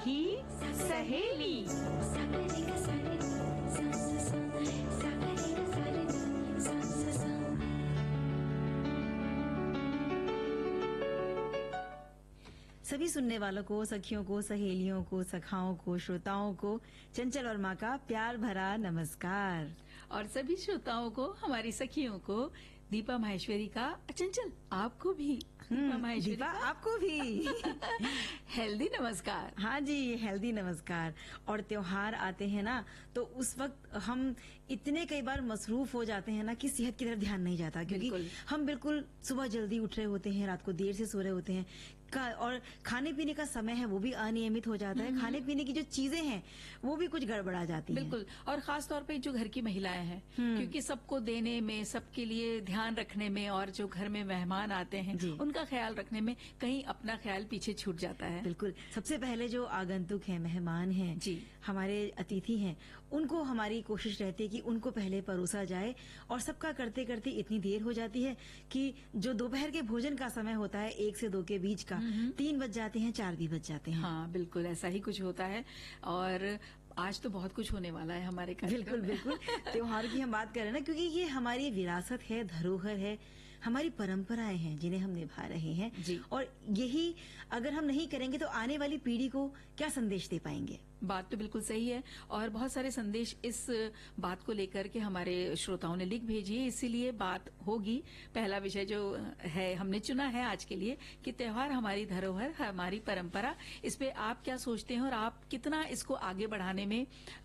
सखी सहेली। सभी सुनने वालों को, सखियों को, सहेलियों को, सखाओं को, श्रोताओं को चंचल और माँ का प्यार भरा नमस्कार। और सभी श्रोताओं को, हमारी सखियों को दीपा माहेश्वरी का, चंचल आपको भी दीपा माहेश्वरी दीपा का आपको भी हेल्दी नमस्कार। हाँ जी, हेल्दी नमस्कार। और त्योहार आते हैं ना, तो उस वक्त हम इतने कई बार मसरूफ हो जाते हैं ना कि सेहत की तरफ ध्यान नहीं जाता, क्योंकि बिल्कुल। हम बिल्कुल सुबह जल्दी उठ रहे होते हैं, रात को देर से सो रहे होते हैं और खाने पीने का समय है वो भी अनियमित हो जाता है। खाने पीने की जो चीजें हैं वो भी कुछ गड़बड़ा जाती हैं। बिल्कुल। और खास तौर पे जो घर की महिलाएं हैं, क्योंकि सबको देने में, सबके लिए ध्यान रखने में, और जो घर में मेहमान आते हैं जी। उनका ख्याल रखने में कहीं अपना ख्याल पीछे छूट जाता है। बिल्कुल। सबसे पहले जो आगंतुक हैं, मेहमान हैं, जी। हमारे अतिथि हैं, उनको हमारी कोशिश रहती है कि उनको पहले परोसा जाए। और सबका करते करते इतनी देर हो जाती है कि जो दोपहर के भोजन का समय होता है 1 से 2 के बीच का, 3 बज जाते हैं, 4 भी बज जाते हैं। हाँ, बिल्कुल ऐसा ही कुछ होता है। और आज तो बहुत कुछ होने वाला है हमारे कार्यक्रम बिल्कुल में। बिल्कुल। त्योहार की हम बात कर रहे हैं ना, क्योंकि ये हमारी विरासत है, धरोहर है, हमारी परंपराएं हैं जिन्हें हम निभा रहे हैं। जी। और यही अगर हम नहीं करेंगे तो आने वाली पीढ़ी को क्या संदेश दे पाएंगे? बात तो बिल्कुल सही है। और बहुत सारे संदेश इस बात को लेकर के हमारे श्रोताओं ने लिख भेजी है, इसीलिए बात होगी। पहला विषय जो है हमने चुना है आज के लिए कि त्योहार हमारी धरोहर, हमारी परंपरा, इस पे आप क्या सोचते हैं और आप कितना इसको आगे बढ़ाने में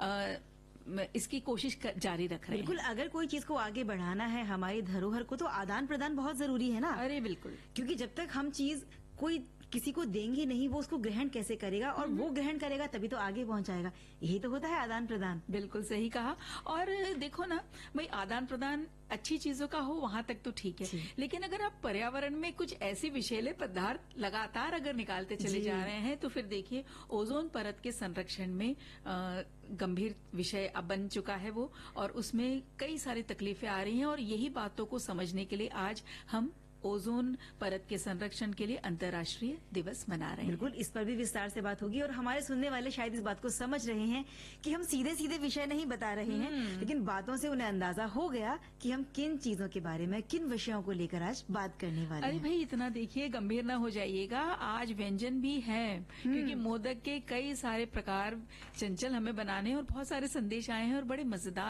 इसकी कोशिश जारी रख रहे हैं। बिल्कुल। अगर कोई चीज को आगे बढ़ाना है, हमारी धरोहर को, तो आदान प्रदान बहुत जरूरी है ना। अरे बिल्कुल। क्योंकि जब तक हम चीज कोई किसी को देंगे नहीं, वो उसको ग्रहण कैसे करेगा, और वो ग्रहण करेगा तभी तो आगे पहुंचाएगा। यही तो होता है आदान प्रदान। बिल्कुल सही कहा। और देखो ना भाई, आदान प्रदान अच्छी चीजों का हो वहां तक तो ठीक है, लेकिन अगर आप पर्यावरण में कुछ ऐसे विषैले पदार्थ लगातार अगर निकालते चले जा रहे हैं, तो फिर देखिए ओजोन परत के संरक्षण में गंभीर विषय अब बन चुका है वो, और उसमें कई सारी तकलीफें आ रही हैं। और यही बातों को समझने के लिए आज हम ओजोन परत के संरक्षण के लिए अंतर्राष्ट्रीय दिवस मना रहे हैं। बिल्कुल, इस पर भी विस्तार से बात होगी। और हमारे सुनने वाले शायद इस बात को समझ रहे हैं कि हम सीधे सीधे विषय नहीं बता रहे हैं, लेकिन बातों से उन्हें अंदाजा हो गया कि हम किन चीजों के बारे में, किन विषयों को लेकर आज बात करने वाले हैं। अरे भाई, इतना देखिए गंभीर ना हो जाइएगा, आज व्यंजन भी है, क्योंकि मोदक के कई सारे प्रकार चंचल हमें बनाने हैं और बहुत सारे संदेश आए हैं और बड़े मजेदार